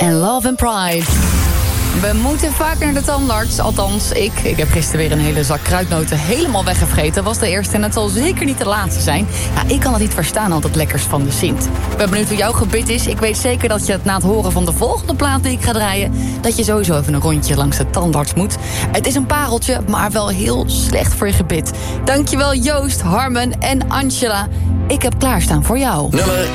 en Love and Pride. We moeten vaak naar de tandarts, althans ik. Ik heb gisteren weer een hele zak kruidnoten helemaal weggevreten. Was de eerste en het zal zeker niet de laatste zijn. Ja, ik kan het niet verstaan, al dat lekkers van de Sint. Ik ben benieuwd hoe jouw gebit is. Ik weet zeker dat je het na het horen van de volgende plaat die ik ga draaien... dat je sowieso even een rondje langs de tandarts moet. Het is een pareltje, maar wel heel slecht voor je gebit. Dankjewel Joost, Harmen en Angela. Ik heb klaarstaan voor jou. Nummer